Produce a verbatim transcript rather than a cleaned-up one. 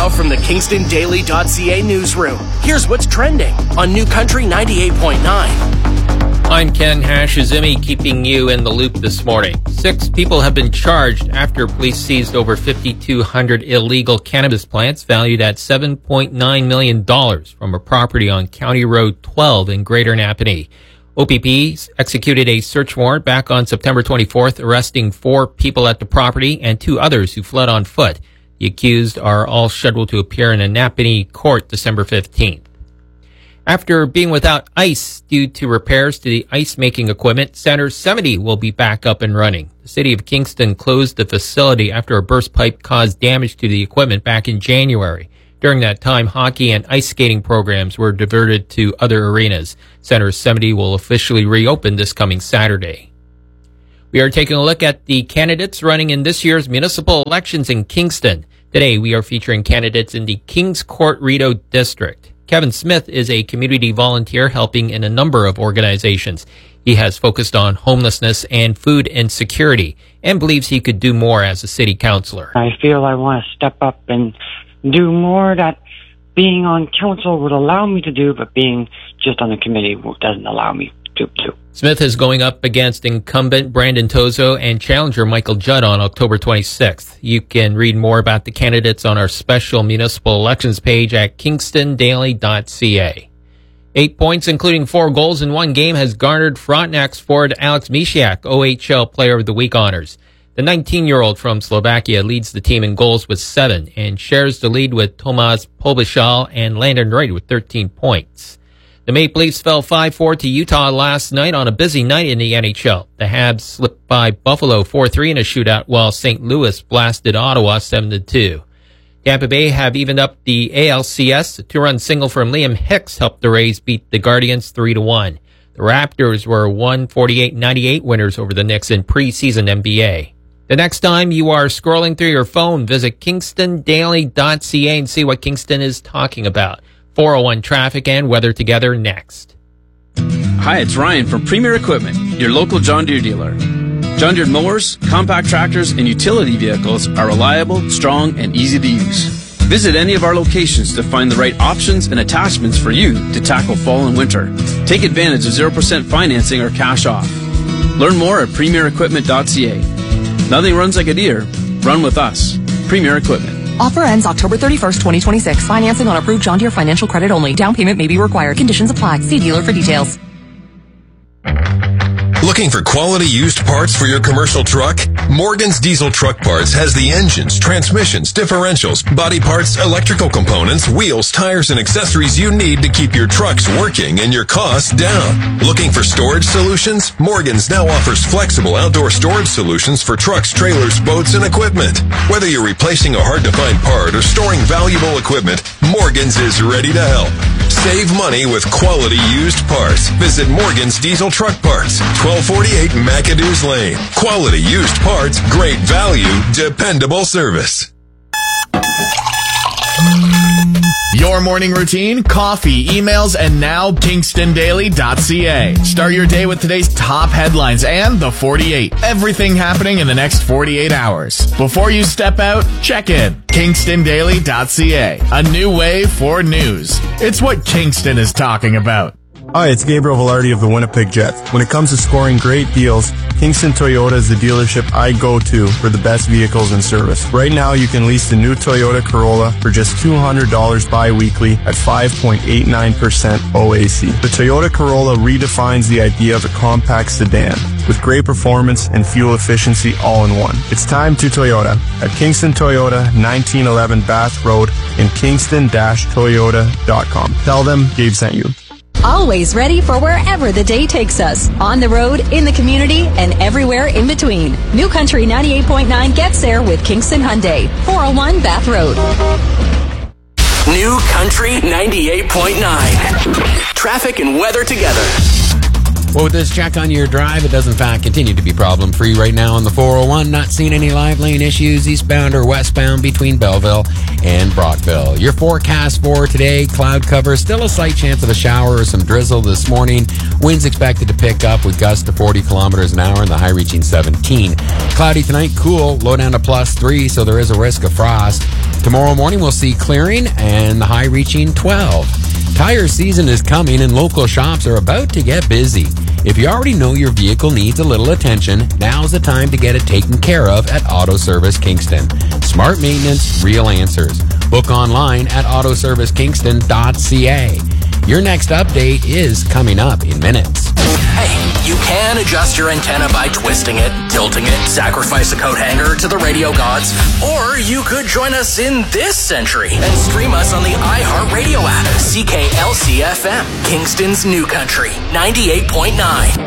Now from the Kingston Daily dot C A newsroom, here's what's trending on New Country ninety-eight point nine. I'm Ken Hashizumi, keeping you in the loop this morning. Six people have been charged after police seized over fifty-two hundred illegal cannabis plants valued at seven point nine million dollars from a property on County Road twelve in Greater Napanee. O P P executed a search warrant back on September twenty-fourth, arresting four people at the property and two others who fled on foot. The accused are all scheduled to appear in a Napanee court December fifteenth. After being without ice due to repairs to the ice-making equipment, Center seventy will be back up and running. The city of Kingston closed the facility after a burst pipe caused damage to the equipment back in January. During that time, hockey and ice skating programs were diverted to other arenas. Center seventy will officially reopen this coming Saturday. We are taking a look at the candidates running in this year's municipal elections in Kingston. Today, we are featuring candidates in the Kings Court Rideau District. Kevin Smith is a community volunteer helping in a number of organizations. He has focused on homelessness and food insecurity and believes he could do more as a city councillor. I feel I want to step up and do more that being on council would allow me to do, but being just on the committee doesn't allow me to do. Smith is going up against incumbent Brandon Tozo and challenger Michael Judd on October twenty-sixth. You can read more about the candidates on our special municipal elections page at Kingston Daily dot C A. Eight points, including four goals in one game, has garnered Frontenac's forward Alex Misiak O H L Player of the Week honors. The nineteen-year-old from Slovakia leads the team in goals with seven and shares the lead with Tomas Pobischal and Landon Wright with thirteen points. The Maple Leafs fell five four to Utah last night on a busy night in the N H L. The Habs slipped by Buffalo four three in a shootout, while Saint Louis blasted Ottawa seven to two. Tampa Bay have evened up the A L C S. A two-run single from Liam Hicks helped the Rays beat the Guardians three to one. The Raptors were one forty-eight ninety-eight winners over the Knicks in preseason N B A. The next time you are scrolling through your phone, visit Kingston Daily dot C A and see what Kingston is talking about. four oh one traffic and weather together next. Hi, it's Ryan from Premier Equipment, your local John Deere dealer. John Deere mowers, compact tractors, and utility vehicles are reliable, strong, and easy to use. Visit any of our locations to find the right options and attachments for you to tackle fall and winter. Take advantage of zero percent financing or cash off. Learn more at Premier Equipment dot C A. Nothing runs like a Deere. Run with us. Premier Equipment. Offer ends October thirty-first, twenty twenty-six. Financing on approved John Deere financial credit only. Down payment may be required. Conditions apply. See dealer for details. Looking for quality used parts for your commercial truck? Morgan's Diesel Truck Parts has the engines, transmissions, differentials, body parts, electrical components, wheels, tires, and accessories you need to keep your trucks working and your costs down. Looking for storage solutions? Morgan's now offers flexible outdoor storage solutions for trucks, trailers, boats, and equipment. Whether you're replacing a hard-to-find part or storing valuable equipment, Morgan's is ready to help. Save money with quality used parts. Visit Morgan's Diesel Truck Parts, twelve forty-eight McAdoo's Lane. Quality used parts, great value, dependable service. Your morning routine, coffee, emails, and now Kingston Daily dot C A. Start your day with today's top headlines and the forty-eight. Everything happening in the next forty-eight hours. Before you step out, check in. Kingston Daily dot C A. A new way for news. It's what Kingston is talking about. Hi, it's Gabriel Velarde of the Winnipeg Jets. When it comes to scoring great deals, Kingston Toyota is the dealership I go to for the best vehicles and service. Right now, you can lease the new Toyota Corolla for just two hundred dollars bi-weekly at five point eight nine percent O A C. The Toyota Corolla redefines the idea of a compact sedan with great performance and fuel efficiency all in one. It's time to Toyota at Kingston Toyota, nineteen eleven Bath Road in Kingston Toyota dot com. Tell them Gabe sent you. Always ready for wherever the day takes us. On the road, in the community, and everywhere in between. New Country ninety-eight point nine gets there with Kingston Hyundai. four oh one Bath Road. New Country ninety-eight point nine. Traffic and weather together. Well, with this check on your drive, it does in fact continue to be problem-free right now on the four oh one. Not seeing any live lane issues eastbound or westbound between Belleville and Brockville. Your forecast for today, cloud cover, still a slight chance of a shower or some drizzle this morning. Winds expected to pick up with gusts to forty kilometers an hour and the high reaching seventeen. Cloudy tonight, cool, low down to plus three, so there is a risk of frost. Tomorrow morning we'll see clearing and the high reaching twelve. Tire season is coming and local shops are about to get busy. If you already know your vehicle needs a little attention, now's the time to get it taken care of at Auto Service Kingston. Smart maintenance, real answers. Book online at auto service kingston dot c a. Your next update is coming up in minutes. Hey, you can adjust your antenna by twisting it, tilting it, sacrifice a coat hanger to the radio gods, or you could join us in this century and stream us on the iHeartRadio app. C K L C F M, Kingston's New Country, ninety-eight point nine.